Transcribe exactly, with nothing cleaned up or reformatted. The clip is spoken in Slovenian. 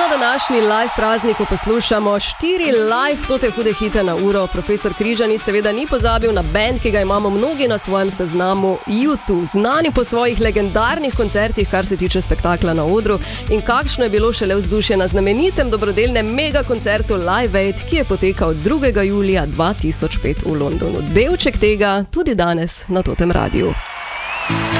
Na današnji live prazniku poslušamo štiri live tote hude hite na uro. Profesor Križanič seveda ni pozabil na band, ki ga imamo mnogi na svojem seznamu U dva, znani po svojih legendarnih koncertih, kar se tiče spektakla na odru. In kakšno je bilo šele vzdušje na znamenitem dobrodelnem mega koncertu Live Aid, ki je potekal drugega julija dva tisoč pet v Londonu. Delček tega tudi danes na totem radiju.